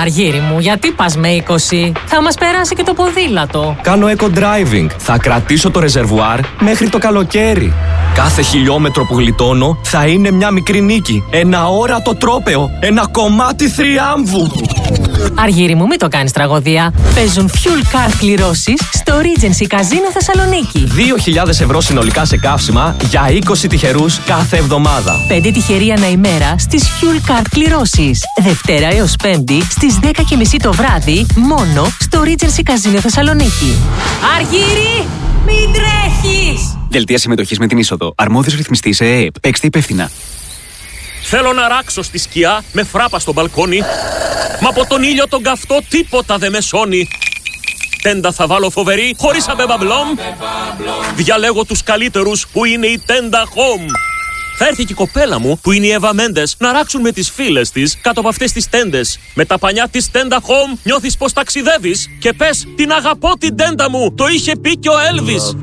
Αργύρι μου, γιατί πας με 20? Θα μας περάσει και το ποδήλατο. Κάνω eco-driving. Θα κρατήσω το ρεζερβουάρ μέχρι το καλοκαίρι. Κάθε χιλιόμετρο που γλιτώνω θα είναι μια μικρή νίκη. Ένα όρατο τρόπαιο. Ένα κομμάτι θριάμβου. Αργύρι μου, μην το κάνεις τραγωδία. Παίζουν fuel card κληρώσεις στο Regency Casino Θεσσαλονίκη. 2.000 ευρώ συνολικά σε καύσιμα για 20 τυχερούς κάθε εβδομάδα. 5 τυχεροί ανά ημέρα στις fuel card κληρώσεις. Δευτέρα έως Πέμπτη στις 10:30 το βράδυ μόνο στο Regency Casino Θεσσαλονίκη. Αργύρι, μην τρέχεις! Δελτία συμμετοχής με την είσοδο. Αρμόδιος ρυθμιστής ΕΕΠ. Παίξτε υπεύθυνα. Θέλω να ράξω στη σκιά με φράπα στο μπαλκόνι. Μα από τον ήλιο τον καυτό τίποτα δεν με σώνει. Τέντα θα βάλω φοβερή χωρίς αμπεμπαμπλόμ. Διαλέγω τους καλύτερους που είναι η Tenda Home. Θα έρθει και η κοπέλα μου που είναι η Εύα Μέντες να ράξουν με τις φίλες της κάτω από αυτές τις τέντες. Με τα πανιά της Tenda Home νιώθεις πως ταξιδεύεις και πες την αγαπώ την τέντα μου. Το είχε πει και ο Έλβις.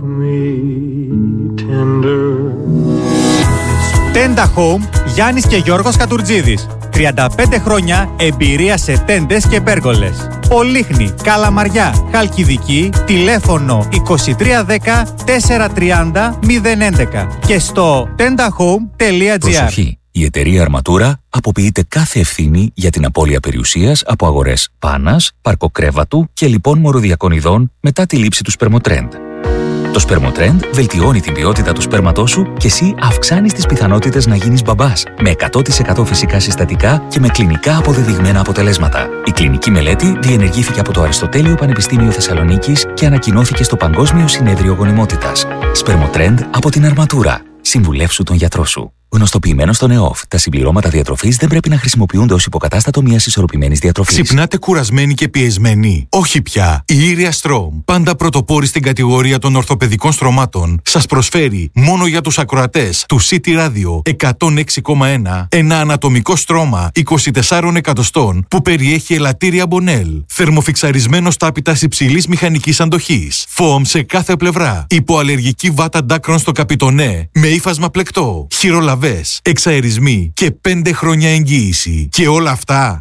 Tenda Home, Γιάννης και Γιώργος Κατουρτζίδης. 35 χρόνια εμπειρία σε τέντες και πέργολες. Πολύχνη, Καλαμαριά, Χαλκιδική, τηλέφωνο 2310 430 011 και στο tendahome.gr. Προσοχή! Η εταιρεία Αρματούρα αποποιείται κάθε ευθύνη για την απώλεια περιουσίας από αγορές πάνας, παρκοκρέβατου και λοιπόν μοροδιακών ειδών μετά τη λήψη του σπερμοτρέντ. Το σπερμοτρέντ βελτιώνει την ποιότητα του σπέρματός σου και εσύ αυξάνεις τις πιθανότητες να γίνεις μπαμπάς με 100% φυσικά συστατικά και με κλινικά αποδεδειγμένα αποτελέσματα. Η κλινική μελέτη διενεργήθηκε από το Αριστοτέλειο Πανεπιστήμιο Θεσσαλονίκης και ανακοινώθηκε στο Παγκόσμιο Συνέδριο Γονιμότητας. Σπερμοτρέντ από την Αρματούρα. Συμβουλεύσου τον γιατρό σου. Γνωστοποιημένο στον ΕΟΦ. Τα συμπληρώματα διατροφής δεν πρέπει να χρησιμοποιούνται ως υποκατάστατο μιας ισορροπημένης διατροφής. Ξυπνάτε κουρασμένοι και πιεσμένοι? Όχι πια. Η Ήρια Στρόμ, πάντα πρωτοπόρη στην κατηγορία των ορθοπαιδικών στρωμάτων, σας προσφέρει μόνο για τους ακροατές του City Radio 106,1 ένα ανατομικό στρώμα 24 εκατοστών που περιέχει ελαττήρια Μπονέλ, θερμοφιξαρισμένο στάπητας υψηλής μηχανικής αντοχής, φοαμ σε κάθε πλευρά, υποαλλεργική βάτα ντάκρων στο καπιτονέ, με ύφασμα πλεκτό, χειρολαβές, εξαερισμοί και 5 χρόνια εγγύηση. Και όλα αυτά